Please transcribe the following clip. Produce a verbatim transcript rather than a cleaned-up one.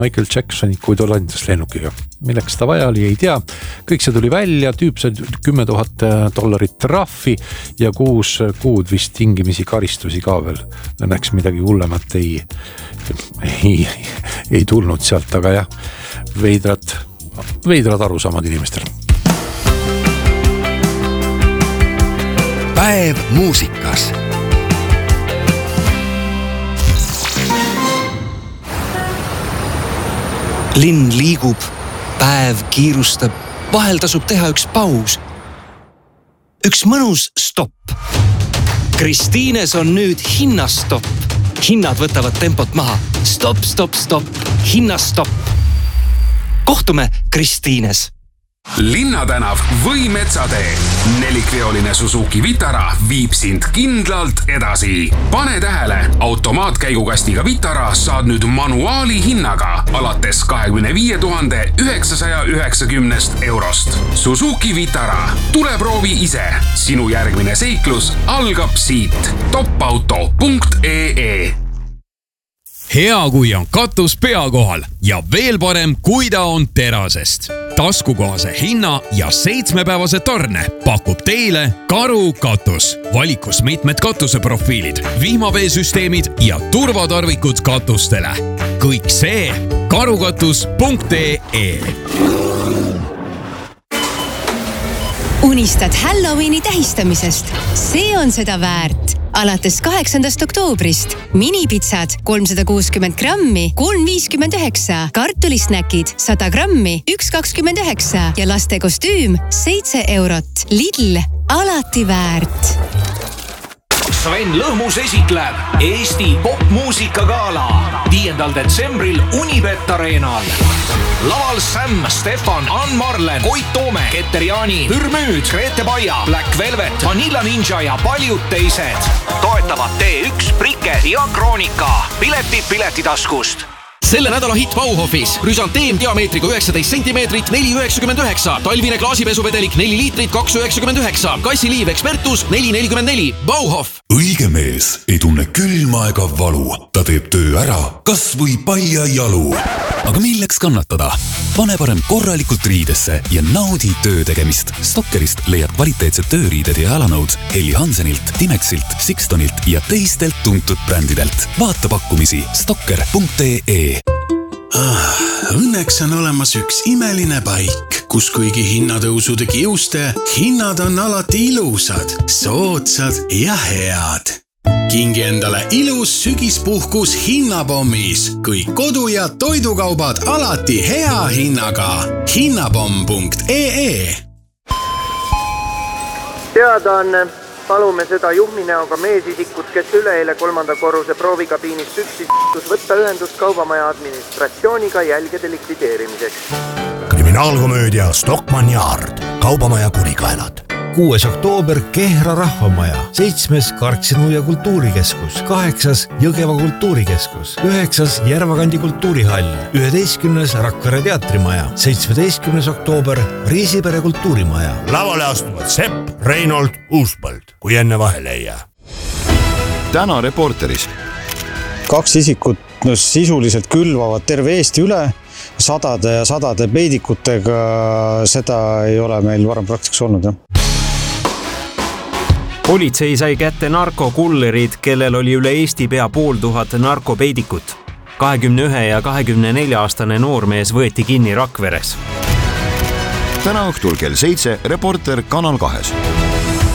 Michael Jacksoni kui ta landas lennukiga. Milleks ta vaja oli, ei tea. Kõik see tuli välja, tüüp sai kümme tuhat dollarit trahvi ja kuus kuud vist tingimisi karistusi ka veel. Õnneks midagi hullemat ei, ei, ei tulnud sealt, aga jah, veidrad, veidrad arusaamad inimestel. Päev muusikas. Linn liigub, päev kiirustab, vahel tasub teha üks paus. Üks mõnus stopp. Kristiines on nüüd hinnastopp. Hinnad võtavad tempot maha. Stopp, stopp, stopp. Hinnastopp. Kohtume Kristiines. Linnatänav või Metsatee. Nelikveoline Suzuki Vitara viib sind kindlalt edasi. Pane tähele, automaatkäigukastiga Vitara saad nüüd manuaali hinnaga alates kahekümne viie tuhande üheksasaja üheksakümnest eurost. Suzuki Vitara. Tule proovi ise. Sinu järgmine seiklus algab siit. topauto punkt ee. Hea, kui on katus pea kohal ja veel parem, kui ta on terasest. Taskukohase hinna ja seitsmepäevase tarne pakub teile Karu katus. Valikus mitmed katuseprofiilid, vihmaveesüsteemid ja turvatarvikud katustele. Kõik see karukatus punkt ee. Unistad Halloweeni tähistamisest? See on seda väärt. Alates kaheksandast oktoobrist minipitsad kolmsada kuuskümmend grammi, kolm viiskümmend üheksa, kartulisnäkid sada grammi, üks kakskümmend üheksa ja laste kostüüm seitse eurot. Lidl, alati väärt. Sven Lõhmus esitleb Eesti popmuusikagala viiendal detsembril Unibet Arenal. Laval Sam, Stefan, Ann Marlen, Koit Toome, Keter Jaani, Pürmüüd, Grete Paia, Black Velvet, Vanilla Ninja ja paljud teised. Toetavad T üks, Prike ja Kroonika. Piletid Piletitaskust. Selle nädala hit Bauhofis. Rüsanteem diameetriga üheksateist sentimeetrit, neli üheksakümmend üheksa. Talvine klaasipesuvedelik neli liitrit, kaks üheksakümmend üheksa. Kassiliiv Expertus neli nelikümmend neli. Bauhof. Õige mees ei tunne külma ega valu. Ta teeb töö ära, kas või palja jalu. Aga milleks kannatada? Pane parem korralikult riidesse ja naudi töö tegemist. Stokkerist leiad kvaliteetsed tööriided ja jalanõud Helly Hansenilt, Timexilt, Sixtonilt ja teistelt tuntud brändidelt. Vaata pakkumisi stokker punkt ee. Ah, õnneks on olemas üks imeline paik, kus kuigi hinnatõusude kiuste, hinnad on alati ilusad, soodsad ja head. Kingi endale ilus sügispuhkus hinnapommis, kõik kodu- ja toidukaubad alati hea hinnaga. hinnapomm punkt ee. Teadaanne. Palume seda juhminäoga meesisikut, kes üleeile kolmanda korruse proovikabiinist üksis võtta ühendust kaubamaja administratsiooniga jälgede likvideerimiseks. Kriminaalkomöödia Stockmann Yard, kaubamaja kurikaelad. kuues oktoober Kehra rahvamaja, seitsmes Karksinu ja kultuurikeskus, kaheksas Jõgeva kultuurikeskus, üheksas Järvakandi kultuurihall, üheteistkümnes Rakvere teatrimaja, seitsmeteistkümnes oktoober Riisipere kultuurimaja. Lavale astuvad Sepp, Reinhold, Uuspõld, kui enne vahele ei jää. Täna Reporteris. Kaks isikut no, sisuliselt külvavad terve Eesti üle, sadade ja sadade peidikutega, seda ei ole meil varem praktikas olnud. Ja. Politsei sai kätte narkokullerid, kellel oli üle Eesti pea pool tuhat narkopeidikut. kahekümne ühe ja kahekümne nelja aastane noormees võeti kinni Rakveres. Täna õhtul kell seitse Reporter Kanal kahes.